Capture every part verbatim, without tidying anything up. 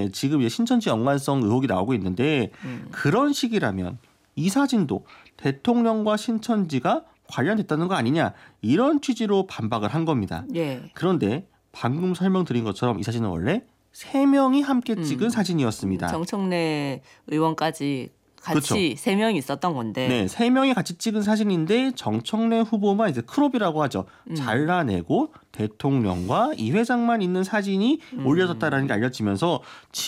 때문에 지금 이제 신천지 연관성 의혹이 나오고 있는데 음. 그런 식이라면 이 사진도 대통령과 신천지가 관련됐다는 거 아니냐 이런 취지로 반박을 한 겁니다. 예. 그런데 방금 설명드린 것처럼 이 사진은 원래 세 명이 함께 찍은 음. 사진이었습니다. 정청래 의원까지 같이 세 그렇죠. 명이 있었던 건데. 네, 세 명이 같이 찍은 사진인데 정청래 후보만 이제 크롭이라고 하죠. 음. 잘라내고 대통령과 이 회장만 있는 사진이 음. 올려졌다라는 게 알려지면서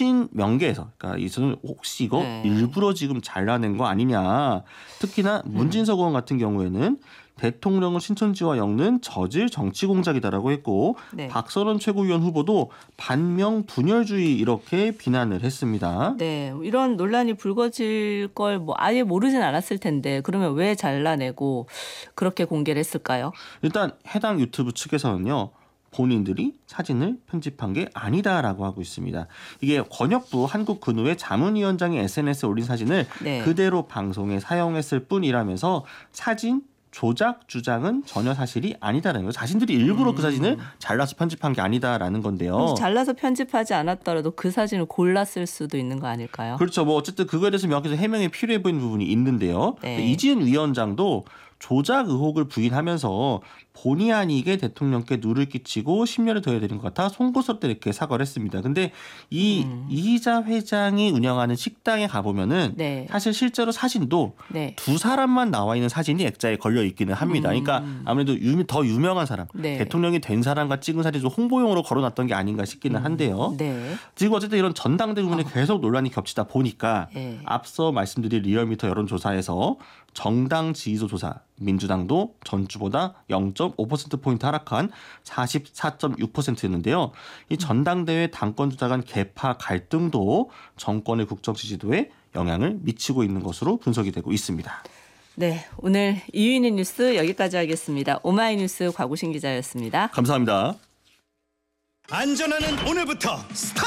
친명계에서 그러니까 이서는 혹시 이거 네. 일부러 지금 잘라낸 거 아니냐. 특히나 문진석 의원 같은 경우에는 대통령은 신천지와 엮는 저질 정치 공작이다라고 했고 네. 박선원 최고위원 후보도 반명 분열주의 이렇게 비난을 했습니다. 네, 이런 논란이 불거질 걸 뭐 아예 모르진 않았을 텐데 그러면 왜 잘라내고 그렇게 공개를 했을까요? 일단 해당 유튜브 측에서는요. 본인들이 사진을 편집한 게 아니다라고 하고 있습니다. 이게 권혁부 한국근후회 자문위원장이 에스엔에스에 올린 사진을 네. 그대로 방송에 사용했을 뿐이라면서 사진 조작 주장은 전혀 사실이 아니다라는 거예요. 자신들이 일부러 음. 그 사진을 잘라서 편집한 게 아니다라는 건데요. 잘라서 편집하지 않았더라도 그 사진을 골랐을 수도 있는 거 아닐까요? 그렇죠. 뭐 어쨌든 그거에 대해서 명확해서 해명이 필요해 보이는 부분이 있는데요. 네. 이지은 위원장도 조작 의혹을 부인하면서 본의 아니게 대통령께 누를 끼치고 심려를 더해야 되는 것 같아 송구스럽게 이렇게 사과를 했습니다. 근데 이 음. 이희자 회장이 운영하는 식당에 가보면은 네. 사실 실제로 사진도 네. 두 사람만 나와 있는 사진이 액자에 걸려 있기는 합니다. 음. 그러니까 아무래도 유, 더 유명한 사람, 네. 대통령이 된 사람과 찍은 사진 좀 홍보용으로 걸어놨던 게 아닌가 싶기는 한데요. 음. 네. 지금 어쨌든 이런 전당대 부분에 어. 계속 논란이 겹치다 보니까 네. 앞서 말씀드린 리얼미터 여론조사에서 정당 지지도 조사 민주당도 전주보다 영 점 오 퍼센트포인트 하락한 사십사 점 육 퍼센트였는데요. 이 전당대회 당권 주자 간 계파 갈등도 정권의 국정 지지도에 영향을 미치고 있는 것으로 분석이 되고 있습니다. 네, 오늘 이유인의 뉴스 여기까지 하겠습니다. 오마이뉴스 곽우신 기자였습니다. 감사합니다. 안전하는 오늘부터 스타트!